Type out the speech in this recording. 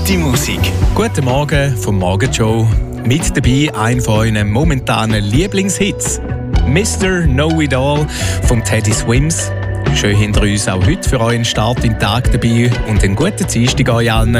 Gute Musik. Guten Morgen vom Morgenshow. Mit dabei ein von euren momentanen Lieblingshits. Mr. Know-It-All vom Teddy Swims. Schön hinter uns auch heute für euren Start in den Tag dabei und einen guten Dienstag euch allen.